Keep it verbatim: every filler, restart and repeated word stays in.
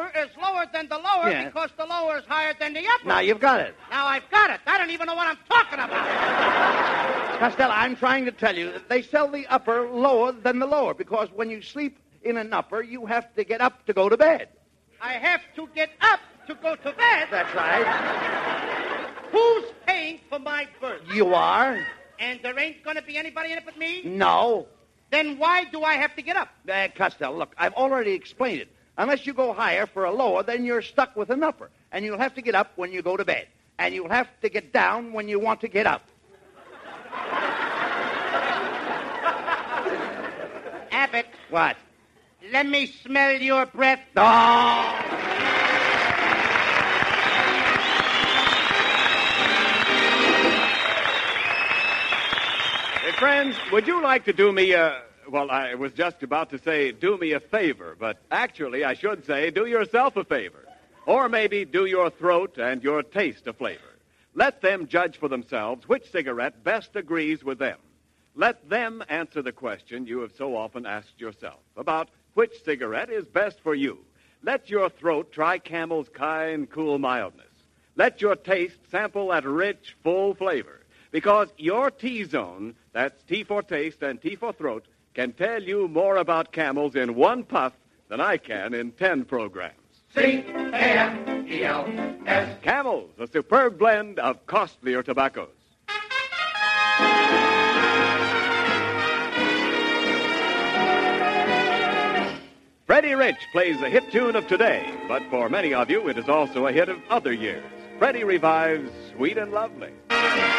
upper is lower than the lower Yeah. because the lower is higher than the upper. Now you've got it. Now I've got it. I don't even know what I'm talking about. Costello, I'm trying to tell you that they sell the upper lower than the lower because when you sleep in an upper, you have to get up to go to bed. I have to get up to go to bed. That's right. Who's paying for my berth? You are? And there ain't going to be anybody in it but me? No. Then why do I have to get up? Uh, Costello, look, I've already explained it. Unless you go higher for a lower, then you're stuck with an upper. And you'll have to get up when you go to bed. And you'll have to get down when you want to get up. Abbott, What? let me smell your breath. Oh! Hey, friends, would you like to do me a... Well, I was just about to say do me a favor, but actually I should say do yourself a favor. Or maybe do your throat and your taste a flavor. Let them judge for themselves which cigarette best agrees with them. Let them answer the question you have so often asked yourself about which cigarette is best for you. Let your throat try Camel's kind, cool mildness. Let your taste sample that rich, full flavor. Because your T-zone, that's T for taste and T for throat, can tell you more about Camels in one puff than I can in ten programs. C A M E L S. Camels, a superb blend of costlier tobaccos. Freddie Rich plays the hit tune of today, but for many of you, it is also a hit of other years. Freddie revives Sweet and Lovely.